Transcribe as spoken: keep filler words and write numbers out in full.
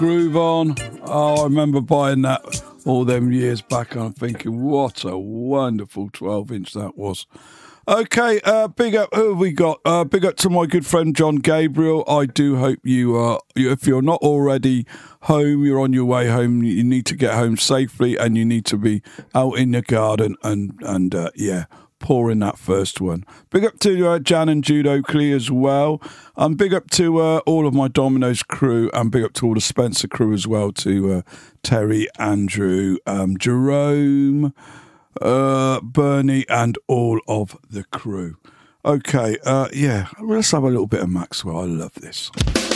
Groove On. Oh, I remember buying that all them years back, and I'm thinking, what a wonderful twelve inch that was. Okay, uh, big up, who have we got? Uh, big up to my good friend John Gabriel. I do hope you are, if you're not already home, you're on your way home. You need to get home safely, and you need to be out in the garden and, and uh, yeah, pouring that first one. Big up to uh, Jan and Jude Oakley as well. And big up to uh, all of my Domino's crew, and big up to all the Spencer crew as well, to uh, Terry, Andrew, um, Jerome, uh, Bernie, and all of the crew. Okay, uh, yeah, let's have a little bit of Maxwell. I love this.